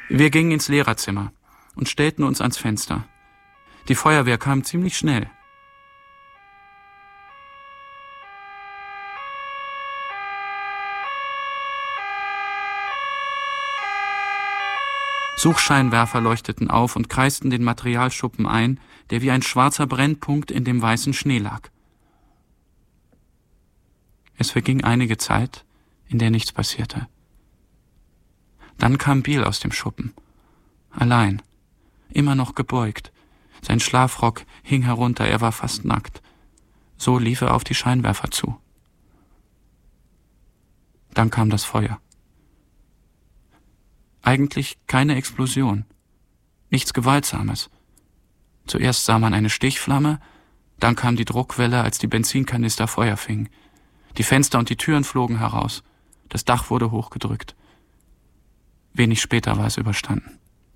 Wir gingen ins Lehrerzimmer und stellten uns ans Fenster. Die Feuerwehr kam ziemlich schnell. Suchscheinwerfer leuchteten auf und kreisten den Materialschuppen ein, der wie ein schwarzer Brennpunkt in dem weißen Schnee lag. Es verging einige Zeit, in der nichts passierte. Dann kam Biel aus dem Schuppen. Allein, immer noch gebeugt. Sein Schlafrock hing herunter, er war fast nackt. So lief er auf die Scheinwerfer zu. Dann kam das Feuer. Eigentlich keine Explosion, nichts Gewaltsames. Zuerst sah man eine Stichflamme, dann kam die Druckwelle, als die Benzinkanister Feuer fingen. Die Fenster und die Türen flogen heraus, das Dach wurde hochgedrückt. Wenig später war es überstanden.